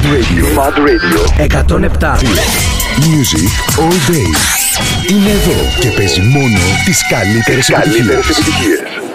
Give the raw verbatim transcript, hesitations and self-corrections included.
Radio. Mad Radio. εκατόν επτά. Music all day. Είναι εδώ και παίζει μόνο τις καλύτερες επιτυχίες.